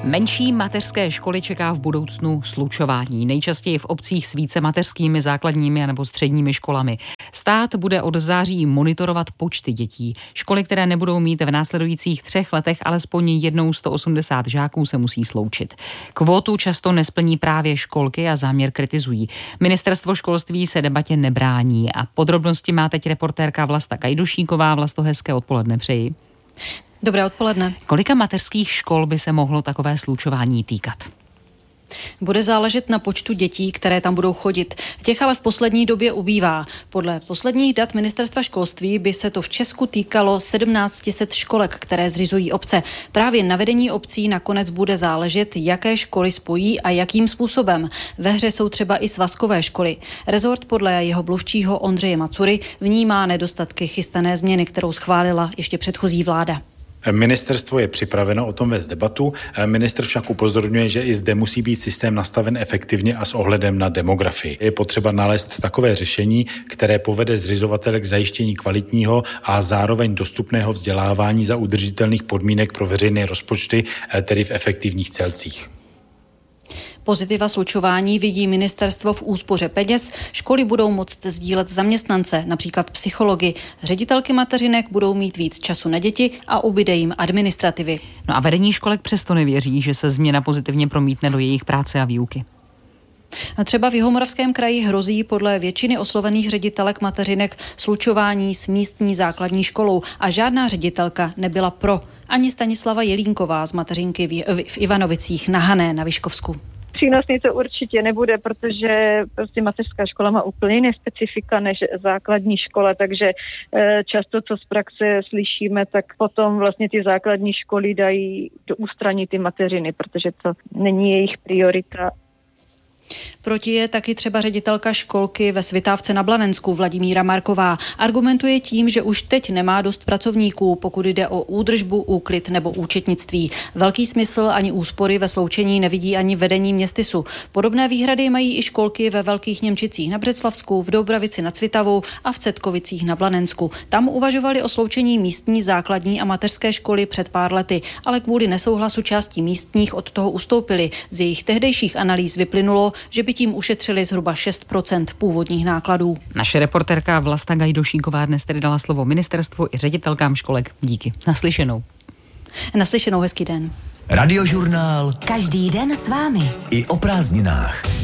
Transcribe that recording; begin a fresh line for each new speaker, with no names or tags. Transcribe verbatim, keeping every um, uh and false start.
Menší mateřské školy čeká v budoucnu slučování, nejčastěji v obcích s více mateřskými základními nebo středními školami. Stát bude od září monitorovat počty dětí. Školy, které nebudou mít v následujících třech letech alespoň jednou sto osmdesát žáků, se musí sloučit. Kvótu často nesplní právě školky a záměr kritizují. Ministerstvo školství se debatě nebrání a podrobnosti má teď reportérka Vlasta Gajdušíková. Vlasto, hezké odpoledne přeji.
Dobré odpoledne.
Kolika mateřských škol by se mohlo takové slučování týkat?
Bude záležet na počtu dětí, které tam budou chodit. Těch ale v poslední době ubývá. Podle posledních dat Ministerstva školství by se to v Česku týkalo sedmnáct set školek, které zřizují obce. Právě na vedení obcí nakonec bude záležet, jaké školy spojí a jakým způsobem. Ve hře jsou třeba i svazkové školy. Rezort podle jeho mluvčího Ondřeje Macury vnímá nedostatky chystané změny, kterou schválila ještě předchozí vláda.
Ministerstvo je připraveno o tom vést debatu. Ministr však upozorňuje, že i zde musí být systém nastaven efektivně a s ohledem na demografii. Je potřeba nalézt takové řešení, které povede zřizovatele k zajištění kvalitního a zároveň dostupného vzdělávání za udržitelných podmínek pro veřejné rozpočty, tedy v efektivních celcích.
Pozitiva slučování vidí ministerstvo v úspoře peněz. Školy budou moct sdílet zaměstnance, například psychology. Ředitelky mateřinek budou mít víc času na děti a ubyde jim administrativy.
No a vedení školek přesto nevěří, že se změna pozitivně promítne do jejich práce a výuky.
A třeba v Jihomoravském kraji hrozí podle většiny oslovených ředitelek mateřinek slučování s místní základní školou a žádná ředitelka nebyla pro. Ani Stanislava Jelínková z mateřinky v, v Ivanovicích na Hané na Vyškovsku.
Přínosný to určitě nebude, protože prostě mateřská škola má úplně jiné specifika než základní škola, takže často, co z praxe slyšíme, tak potom vlastně ty základní školy dají do ústraní ty mateřiny, protože to není jejich priorita.
Proti je taky třeba ředitelka školky ve Svitávce na Blanensku Vladimíra Marková. Argumentuje tím, že už teď nemá dost pracovníků, pokud jde o údržbu, úklid nebo účetnictví. Velký smysl ani úspory ve sloučení nevidí ani vedení městysu. Podobné výhrady mají i školky ve Velkých Němčicích na Břeclavsku, v Doubravici nad Svitavou a v Cetkovicích na Blanensku. Tam uvažovali o sloučení místní základní a mateřské školy před pár lety, ale kvůli nesouhlasu částí místních od toho ustoupili. Z jejich tehdejších analýz vyplynulo, že by tím ušetřili zhruba šest procent původních nákladů.
Naše reportérka Vlasta Gajdušíková dnes tedy dala slovo ministerstvu i ředitelkám školek. Díky. Naslyšenou.
Naslyšenou, hezký den.
Radiožurnál.
Každý den s vámi.
I o prázdninách.